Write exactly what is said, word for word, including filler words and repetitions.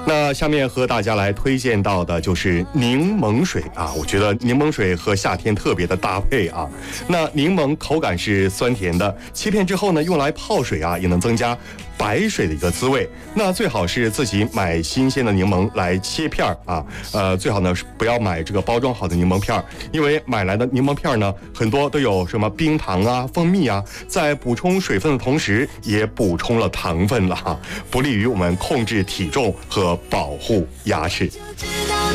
那下面和大家来推荐到的就是柠檬水啊，我觉得柠檬水和夏天特别的搭配啊。那柠檬口感是酸甜的，切片之后呢，用来泡水啊，也能增加白水的一个滋味。那最好是自己买新鲜的柠檬来切片啊，呃，最好呢是不要买这个包装好的柠檬片，因为买来的柠檬片呢，很多都有什么冰糖啊、蜂蜜啊，在补充水分的同时，也补充了糖分了哈，不利于我们控制体重和保护牙齿。